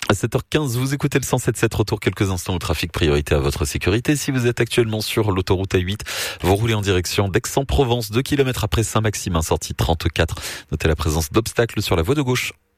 À 7h15, vous écoutez le 107.7, retour quelques instants au trafic, priorité à votre sécurité. Si vous êtes actuellement sur l'autoroute A8, vous roulez en direction d'Aix-en-Provence, 2 km après Saint-Maximin, sortie 34. Notez la présence d'obstacles sur la voie de gauche.